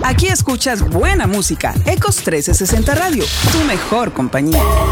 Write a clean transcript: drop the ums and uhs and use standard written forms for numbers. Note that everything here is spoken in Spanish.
Aquí escuchas buena música. Ecos 1360 Radio, tu mejor compañía.